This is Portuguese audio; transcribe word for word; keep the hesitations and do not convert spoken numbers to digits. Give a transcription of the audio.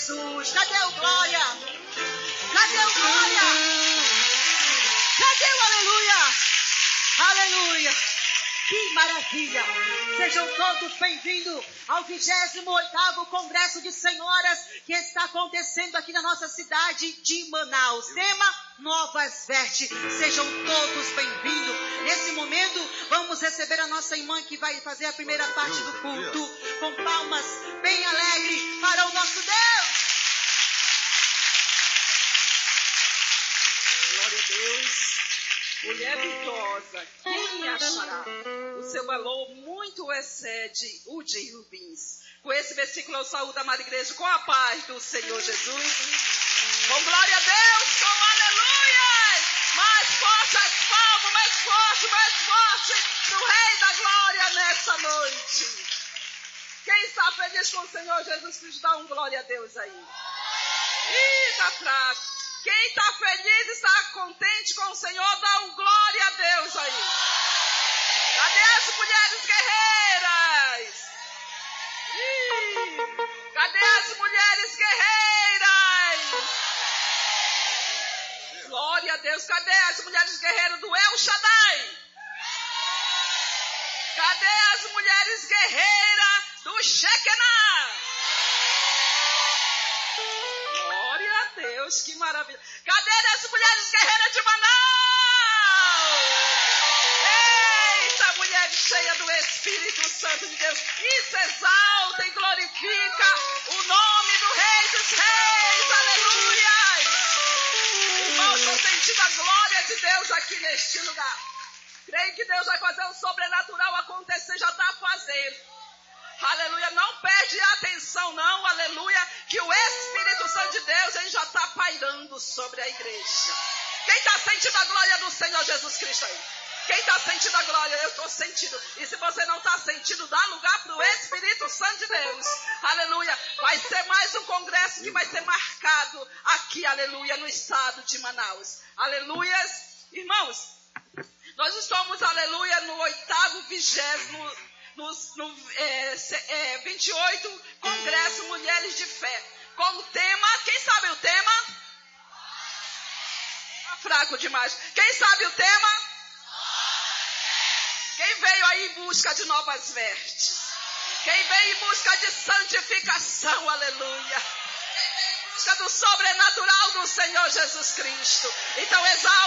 Jesus. Cadê o glória? Cadê o glória? Cadê o aleluia? Aleluia. Que maravilha. Sejam todos bem-vindos ao vigésimo oitavo Congresso de Senhoras que está acontecendo aqui na nossa cidade de Manaus. Tema Novas Vestes. Sejam todos bem-vindos. Nesse momento, vamos receber a nossa irmã que vai fazer a primeira parte do culto com palmas bem alegres para o nosso Deus. Glória a Deus. Mulher virtuosa, quem me achará? O seu valor muito excede o de rubins. Com esse versículo eu saúdo a amada igreja com a paz do Senhor Jesus. Com glória a Deus, com aleluia! Mais forte as palmas, mais forte, mais forte do Rei da Glória nessa noite. Quem está feliz com o Senhor Jesus Cristo, dá um glória a Deus aí. Ih, tá fraco. Quem está feliz e está contente com o Senhor, dá um glória a Deus aí. Cadê as mulheres guerreiras? Ih, cadê as mulheres guerreiras? Glória a Deus. Cadê as mulheres guerreiras do El Shaddai? Cadê as mulheres guerreiras do Shekinah? Glória a Deus, que maravilha. Cadê as mulheres guerreiras de Manaus? Eita, mulher cheia do Espírito Santo de Deus. Isso exalta e glorifica o nome do Rei dos Reis. Aleluia. Irmãos, estou sentindo a glória de Deus aqui neste lugar. Creio que Deus vai fazer o sobrenatural acontecer, já está fazendo. Aleluia, não perde a atenção não, aleluia, que o Espírito Santo de Deus ele já está pairando sobre a igreja. Quem está sentindo a glória do Senhor Jesus Cristo aí? Quem está sentindo a glória? Eu estou sentindo. E se você não está sentindo, dá lugar para o Espírito Santo de Deus. Aleluia, vai ser mais um congresso que vai ser marcado aqui, aleluia, no estado de Manaus. Aleluias, irmãos, nós estamos, aleluia, no oitavo, vigésimo... No, no é, é, vinte e oito Congresso Mulheres de Fé. Com o tema, quem sabe o tema? Tá fraco demais. Quem sabe o tema? Quem veio aí em busca de novas vestes? Quem veio em busca de santificação, aleluia. Quem veio em busca do sobrenatural do Senhor Jesus Cristo. Então exalta.